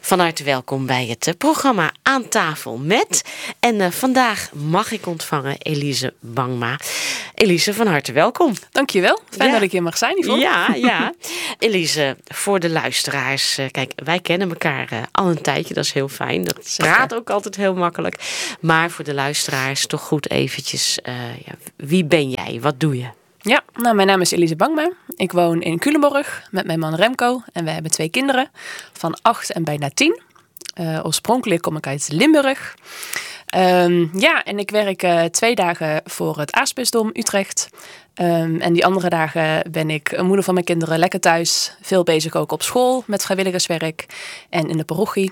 Van harte welkom bij het programma Aan tafel met. En vandaag mag ik ontvangen Elise Bangma. Elise, van harte welkom. Dankjewel. Fijn dat ik hier mag zijn, Yvonne. Ja. Elise, voor de luisteraars. Kijk, wij kennen elkaar al een tijdje. Dat is heel fijn. Dat praat ook altijd heel makkelijk. Maar voor de luisteraars toch goed eventjes. Wie ben jij? Wat doe je? Ja, mijn naam is Elise Bangma. Ik woon in Culemborg met mijn man Remco. En we hebben 2 kinderen van 8 en bijna 10. Oorspronkelijk kom ik uit Limburg. En ik werk 2 dagen voor het Aartsbisdom Utrecht. En die andere dagen ben ik moeder van mijn kinderen lekker thuis. Veel bezig ook op school met vrijwilligerswerk en in de parochie.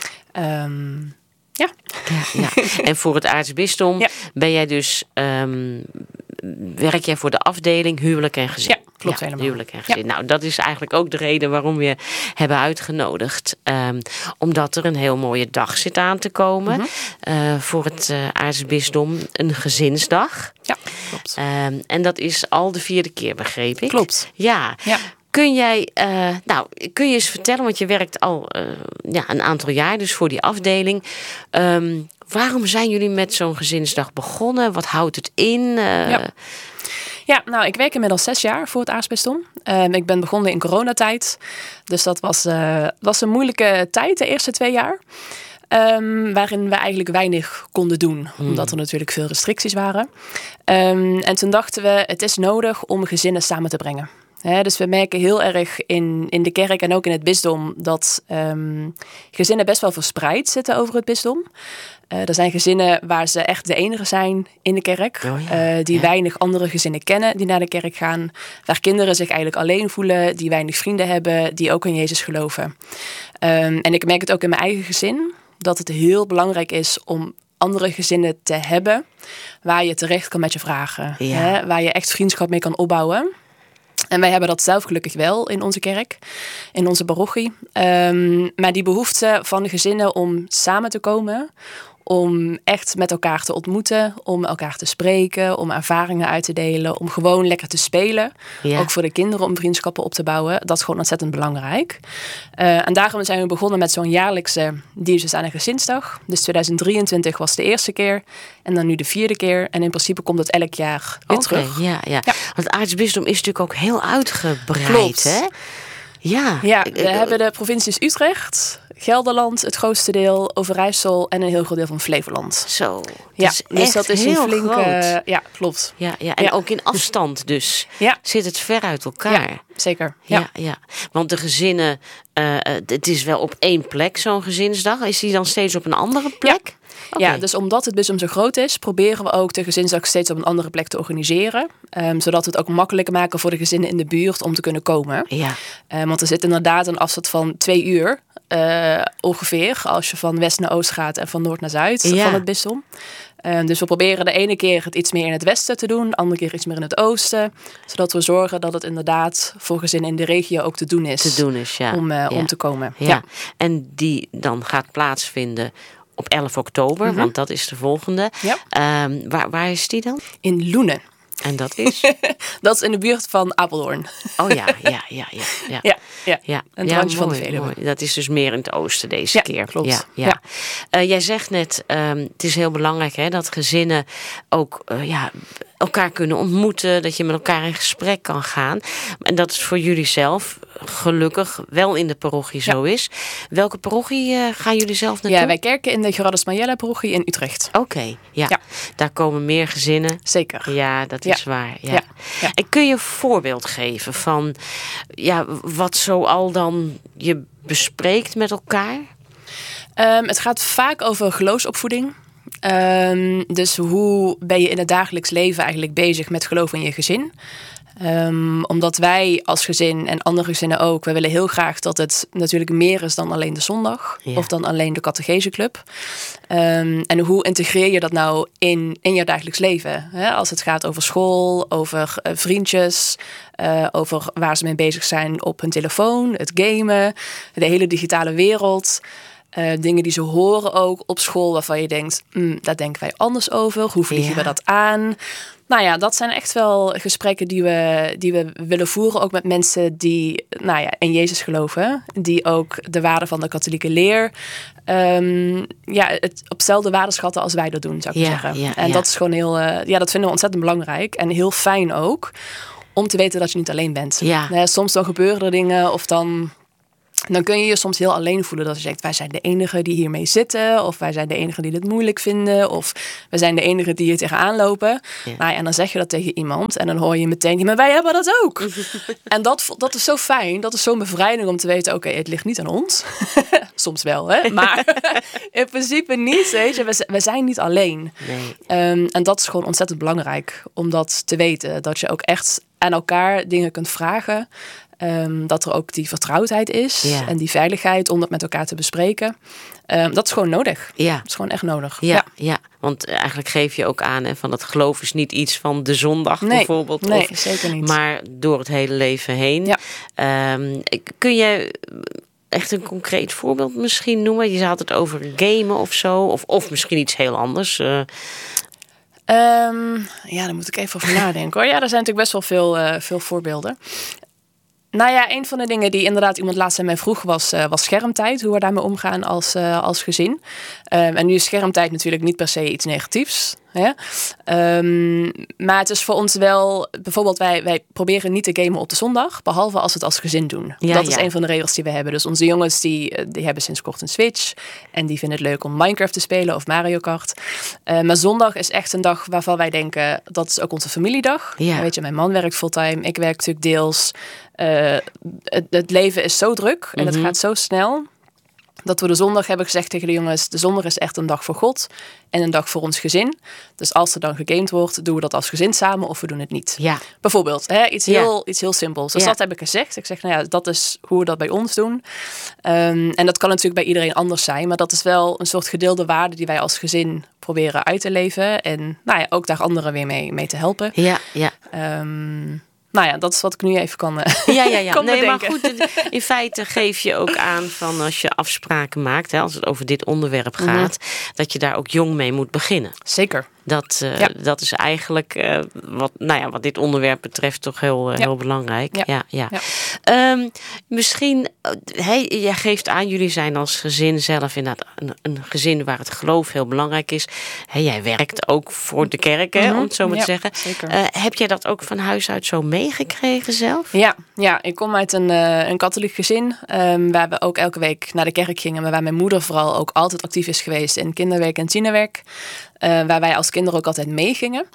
Ja. En voor het Aartsbisdom ben jij dus... werk jij voor de afdeling huwelijk en gezin? Ja, klopt helemaal. Huwelijk en gezin. Ja. Nou, dat is eigenlijk ook de reden waarom we je hebben uitgenodigd. Omdat er een heel mooie dag zit aan te komen. Voor het Aartsbisdom. Een gezinsdag. Ja, klopt. En dat is al de 4e keer, begreep ik. Klopt. Ja. Kun je eens vertellen, want je werkt al een aantal jaar dus voor die afdeling. Waarom zijn jullie met zo'n gezinsdag begonnen? Wat houdt het in? Ik werk inmiddels 6 jaar voor het Aartsbisdom. Ik ben begonnen in coronatijd. Dus dat was een moeilijke tijd, de eerste 2 jaar. Waarin we eigenlijk weinig konden doen. Omdat er natuurlijk veel restricties waren. En toen dachten we, het is nodig om gezinnen samen te brengen. Dus we merken heel erg in de kerk en ook in het bisdom dat gezinnen best wel verspreid zitten over het bisdom. Er zijn gezinnen waar ze echt de enige zijn in de kerk. Die weinig andere gezinnen kennen die naar de kerk gaan. Waar kinderen zich eigenlijk alleen voelen. Die weinig vrienden hebben. Die ook in Jezus geloven. En ik merk het ook in mijn eigen gezin. Dat het heel belangrijk is om andere gezinnen te hebben. Waar je terecht kan met je vragen. Waar je echt vriendschap mee kan opbouwen. En wij hebben dat zelf gelukkig wel in onze kerk, in onze parochie. Maar die behoefte van de gezinnen om samen te komen, om echt met elkaar te ontmoeten, om elkaar te spreken, om ervaringen uit te delen, om gewoon lekker te spelen. Ja. Ook voor de kinderen om vriendschappen op te bouwen. Dat is gewoon ontzettend belangrijk. En daarom zijn we begonnen met zo'n jaarlijkse dienst aan een gezinsdag. Dus 2023 was de eerste keer en dan nu de 4e keer. En in principe komt het elk jaar weer terug. Ja. Want het Aartsbisdom is natuurlijk ook heel uitgebreid. Klopt. Hè? Ja, we hebben de provincies Utrecht, Gelderland, het grootste deel, Overijssel en een heel groot deel van Flevoland. Zo, dus dat is heel een flinke groot. Ja, klopt. En ook in afstand dus zit het ver uit elkaar. Ja, zeker. Ja. Want de gezinnen, het is wel op 1 plek zo'n gezinsdag. Is die dan steeds op een andere plek? Ja, dus omdat het bisdom zo groot is, proberen we ook de gezinsdag steeds op een andere plek te organiseren. Zodat we het ook makkelijker maken voor de gezinnen in de buurt om te kunnen komen. Ja. Want er zit inderdaad een afstand van 2 uur ongeveer. Als je van west naar oost gaat en van noord naar zuid van het bisdom. Dus we proberen de ene keer het iets meer in het westen te doen. De andere keer iets meer in het oosten. Zodat we zorgen dat het inderdaad voor gezinnen in de regio ook te doen is om te komen. Ja. En die dan gaat plaatsvinden op 11 oktober, want dat is de volgende. Ja. Waar is die dan? In Loenen. En dat is? Dat is in de buurt van Apeldoorn. Oh ja. Een randje van de Veluwe. Mooi. Dat is dus meer in het oosten deze keer. Klopt. Ja. Jij zegt net, het is heel belangrijk dat gezinnen ook elkaar kunnen ontmoeten. Dat je met elkaar in gesprek kan gaan. En dat is voor jullie zelf gelukkig wel in de parochie zo is. Welke parochie gaan jullie zelf naartoe? Ja, wij kerken in de Gerardus Majella parochie in Utrecht. Oké. Daar komen meer gezinnen. Zeker. Ja, dat is waar. Ja. En kun je een voorbeeld geven van wat zoal dan je bespreekt met elkaar? Het gaat vaak over geloofsopvoeding. Dus hoe ben je in het dagelijks leven eigenlijk bezig met geloof in je gezin? Omdat wij als gezin en andere gezinnen ook, we willen heel graag dat het natuurlijk meer is dan alleen de zondag. Ja. Of dan alleen de catecheseclub. En hoe integreer je dat nou in je dagelijks leven? Hè? Als het gaat over school, over vriendjes, over waar ze mee bezig zijn op hun telefoon, het gamen, de hele digitale wereld. Dingen die ze horen ook op school waarvan je denkt, daar denken wij anders over. Hoe vliegen we dat aan? Nou ja, dat zijn echt wel gesprekken die we willen voeren. Ook met mensen die in Jezus geloven. Die ook de waarden van de katholieke leer het op dezelfde waarden schatten als wij dat doen, zou ik zeggen. Ja, en dat is gewoon heel, dat vinden we ontzettend belangrijk. En heel fijn ook om te weten dat je niet alleen bent. Ja. Soms dan gebeuren er dingen of dan kun je je soms heel alleen voelen. Dat je zegt, wij zijn de enigen die hiermee zitten. Of wij zijn de enigen die dit moeilijk vinden. Of wij zijn de enigen die hier tegenaan lopen. Ja. En dan zeg je dat tegen iemand. En dan hoor je meteen, maar wij hebben dat ook. En dat is zo fijn. Dat is zo'n bevrijding om te weten, oké, het ligt niet aan ons. Soms wel, hè. Maar in principe niet. Weet je. We zijn niet alleen. Nee. En dat is gewoon ontzettend belangrijk. Om dat te weten. Dat je ook echt aan elkaar dingen kunt vragen. Dat er ook die vertrouwdheid is en die veiligheid om dat met elkaar te bespreken. Dat is gewoon nodig. Ja. Dat is gewoon echt nodig. Ja. Want eigenlijk geef je ook aan van dat geloof is niet iets van de zondag bijvoorbeeld. Nee, zeker niet. Maar door het hele leven heen. Ja. Kun je echt een concreet voorbeeld misschien noemen? Je had het over gamen of zo. Of misschien iets heel anders. Daar moet ik even over nadenken hoor. Ja, er zijn natuurlijk best wel veel voorbeelden. Nou ja, een van de dingen die inderdaad iemand laatst aan mij vroeg was schermtijd. Hoe we daarmee omgaan als gezin. En nu is schermtijd natuurlijk niet per se iets negatiefs. Hè? Maar het is voor ons wel, bijvoorbeeld wij proberen niet te gamen op de zondag. Behalve als we het als gezin doen. Dat is een van de regels die we hebben. Dus onze jongens die hebben sinds kort een Switch. En die vinden het leuk om Minecraft te spelen of Mario Kart. Maar zondag is echt een dag waarvan wij denken, dat is ook onze familiedag. Ja. Weet je, mijn man werkt fulltime. Ik werk natuurlijk deels. Het leven is zo druk en het gaat zo snel. Dat we de zondag hebben gezegd tegen de jongens, de zondag is echt een dag voor God en een dag voor ons gezin. Dus als er dan gegamed wordt, doen we dat als gezin samen of we doen het niet. Ja. Bijvoorbeeld, iets heel simpels. Dus dat heb ik gezegd. Ik zeg, dat is hoe we dat bij ons doen. En dat kan natuurlijk bij iedereen anders zijn, maar dat is wel een soort gedeelde waarde die wij als gezin proberen uit te leven. En ook daar anderen weer mee te helpen. Ja. Dat is wat ik nu even kan kan nee, bedenken. Maar goed, in feite geef je ook aan van als je afspraken maakt, als het over dit onderwerp gaat, dat je daar ook jong mee moet beginnen. Zeker. Dat is eigenlijk wat dit onderwerp betreft toch heel belangrijk. Ja. Misschien, jij geeft aan, jullie zijn als gezin zelf inderdaad een gezin waar het geloof heel belangrijk is. Jij werkt ook voor de kerk, om het zo maar te zeggen. Heb jij dat ook van huis uit zo meegekregen zelf? Ja, ik kom uit een katholiek gezin waar we ook elke week naar de kerk gingen, maar waar mijn moeder vooral ook altijd actief is geweest in kinderwerk en tienerwerk. Waar wij als kinderen ook altijd meegingen.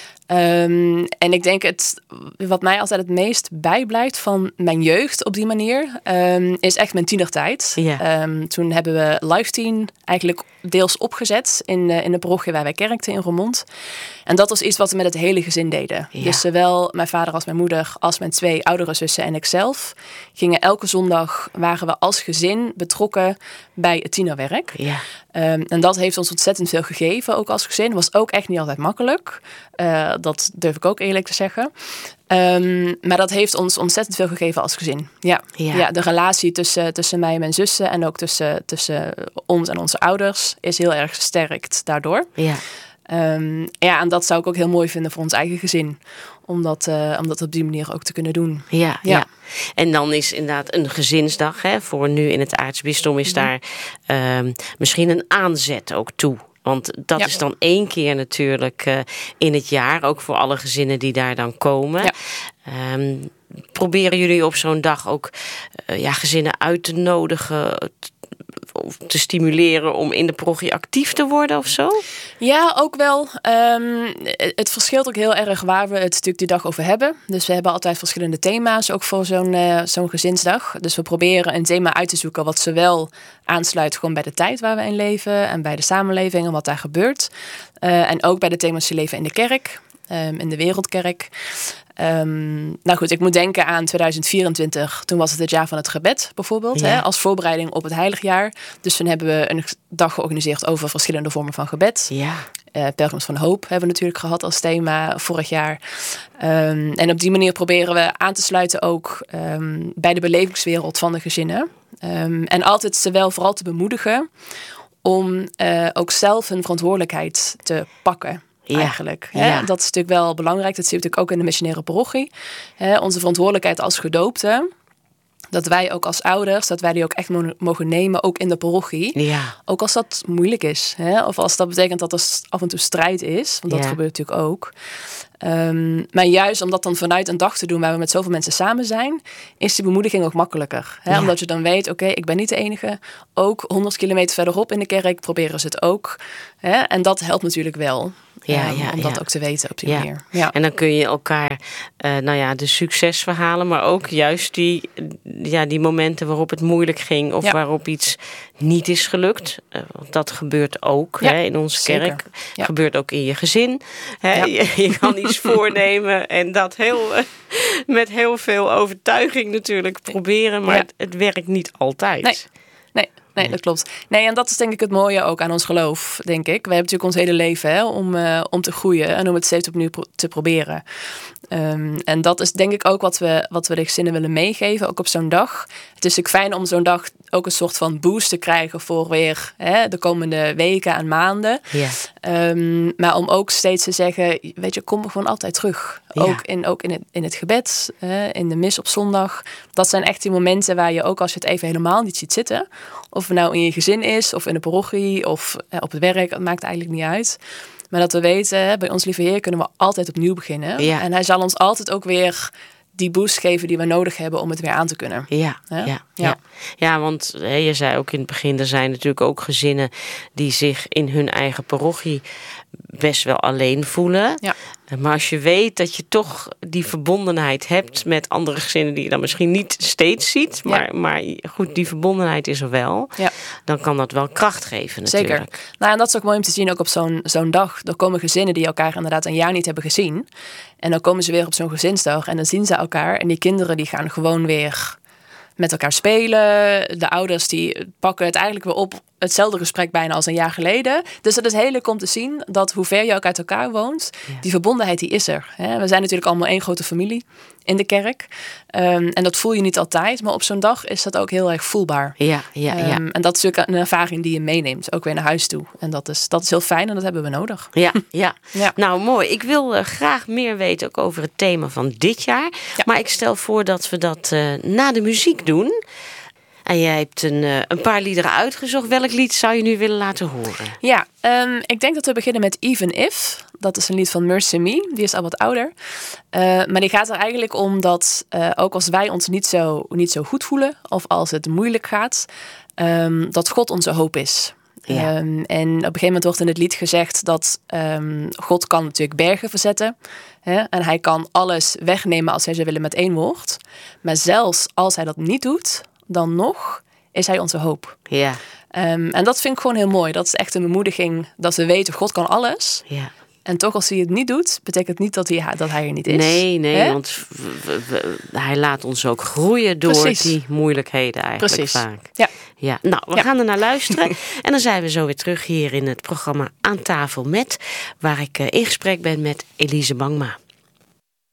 En ik denk wat mij altijd het meest bijblijft van mijn jeugd op die manier, is echt mijn tienertijd. Ja. Toen hebben we Life Teen eigenlijk deels opgezet in de parochie waar wij kerkten in Roermond. En dat was iets wat we met het hele gezin deden. Ja. Dus zowel mijn vader als mijn moeder, als mijn 2 oudere zussen en ikzelf, gingen elke zondag, waren we als gezin betrokken bij het tienerwerk. Ja. En dat heeft ons ontzettend veel gegeven, ook als gezin. Was ook echt niet altijd makkelijk. Dat durf ik ook eerlijk te zeggen. Maar dat heeft ons ontzettend veel gegeven als gezin. Ja, de relatie tussen mij en mijn zussen en ook tussen ons en onze ouders is heel erg gesterkt daardoor. Ja. En dat zou ik ook heel mooi vinden voor ons eigen gezin. Om dat op die manier ook te kunnen doen. Ja. En dan is inderdaad een gezinsdag. Voor nu in het aartsbisdom is daar misschien een aanzet ook toe. Want dat is dan 1 keer natuurlijk in het jaar. Ook voor alle gezinnen die daar dan komen. Ja. Proberen jullie op zo'n dag ook gezinnen uit te nodigen, of te stimuleren om in de parochie actief te worden of zo? Ja, ook wel. Het verschilt ook heel erg waar we het natuurlijk die dag over hebben. Dus we hebben altijd verschillende thema's, ook voor zo'n gezinsdag. Dus we proberen een thema uit te zoeken wat zowel aansluit gewoon bij de tijd waar we in leven en bij de samenleving en wat daar gebeurt. En ook bij de thema's die leven in de kerk, in de wereldkerk. Ik moet denken aan 2024. Toen was het jaar van het gebed bijvoorbeeld. Ja. Als voorbereiding op het heiligjaar. Dus toen hebben we een dag georganiseerd over verschillende vormen van gebed. Ja. Pelgrims van Hoop hebben we natuurlijk gehad als thema vorig jaar. En op die manier proberen we aan te sluiten ook bij de belevingswereld van de gezinnen. En altijd ze wel vooral te bemoedigen om ook zelf hun verantwoordelijkheid te pakken. Eigenlijk. Ja. Hè? Dat is natuurlijk wel belangrijk. Dat zie je natuurlijk ook in de missionaire parochie. Onze verantwoordelijkheid als gedoopten. Dat wij ook als ouders, dat wij die ook echt mogen nemen, ook in de parochie. Ja. Ook als dat moeilijk is. Hè? Of als dat betekent dat er af en toe strijd is. Want dat gebeurt natuurlijk ook. Maar juist om dat dan vanuit een dag te doen waar we met zoveel mensen samen zijn, is die bemoediging ook makkelijker. Hè? Omdat je dan weet, oké, ik ben niet de enige. Ook 100 kilometer verderop in de kerk proberen ze het ook. Hè? En dat helpt natuurlijk wel. Om dat ook te weten op die manier. Ja. En dan kun je elkaar, de succesverhalen, maar ook juist die momenten waarop het moeilijk ging of waarop iets niet is gelukt. Want dat gebeurt ook in onze kerk. Ja. Gebeurt ook in je gezin. Hè? Ja. Je kan iets voornemen en dat met heel veel overtuiging natuurlijk proberen, maar het werkt niet altijd. Nee, dat klopt. Nee, en dat is denk ik het mooie ook aan ons geloof, denk ik. We hebben natuurlijk ons hele leven om te groeien en om het steeds opnieuw te proberen. En dat is denk ik ook wat we de gezinnen willen meegeven, ook op zo'n dag. Het is natuurlijk fijn om zo'n dag ook een soort van boost te krijgen voor weer de komende weken en maanden. Yeah. Maar om ook steeds te zeggen, weet je, kom gewoon altijd terug. Ja. Ook in het gebed, in de mis op zondag. Dat zijn echt die momenten waar je ook als je het even helemaal niet ziet zitten, of het nou in je gezin is, of in de parochie, of op het werk, het maakt eigenlijk niet uit. Maar dat we weten, bij ons lieve Heer kunnen we altijd opnieuw beginnen. Ja. En hij zal ons altijd ook weer die boost geven die we nodig hebben om het weer aan te kunnen. Ja, want je zei ook in het begin, er zijn natuurlijk ook gezinnen die zich in hun eigen parochie best wel alleen voelen. Ja. Maar als je weet dat je toch die verbondenheid hebt met andere gezinnen die je dan misschien niet steeds ziet, maar goed, die verbondenheid is er wel, dan kan dat wel kracht geven natuurlijk. Zeker. Nou, en dat is ook mooi om te zien ook op zo'n dag. Er komen gezinnen die elkaar inderdaad een jaar niet hebben gezien. En dan komen ze weer op zo'n gezinsdag en dan zien ze elkaar. En die kinderen die gaan gewoon weer met elkaar spelen. De ouders die pakken het eigenlijk weer op. Hetzelfde gesprek bijna als een jaar geleden. Dus het is heel leuk om te zien dat hoe ver je ook uit elkaar woont, die verbondenheid die is er. We zijn natuurlijk allemaal één grote familie in de kerk. En dat voel je niet altijd. Maar op zo'n dag is dat ook heel erg voelbaar. Ja. En dat is natuurlijk een ervaring die je meeneemt. Ook weer naar huis toe. En dat is heel fijn en dat hebben we nodig. Ja. Nou, mooi. Ik wil graag meer weten ook over het thema van dit jaar. Ja. Maar ik stel voor dat we dat na de muziek doen. En jij hebt een paar liederen uitgezocht. Welk lied zou je nu willen laten horen? Ja, ik denk dat we beginnen met Even If. Dat is een lied van Mercy Me. Die is al wat ouder. Maar die gaat er eigenlijk om dat ook als wij ons niet zo goed voelen, of als het moeilijk gaat, dat God onze hoop is. Ja. En op een gegeven moment wordt in het lied gezegd dat God kan natuurlijk bergen verzetten. En hij kan alles wegnemen als hij zou willen met één woord. Maar zelfs als hij dat niet doet, dan nog is hij onze hoop. Ja. En dat vind ik gewoon heel mooi. Dat is echt een bemoediging dat we weten, God kan alles. Ja. En toch als hij het niet doet, betekent niet dat hij er niet is. Nee, want hij laat ons ook groeien door die moeilijkheden eigenlijk vaak. Ja. Nou, we gaan er naar luisteren. En dan zijn we zo weer terug hier in het programma Aan Tafel Met, waar ik in gesprek ben met Elise Bangma.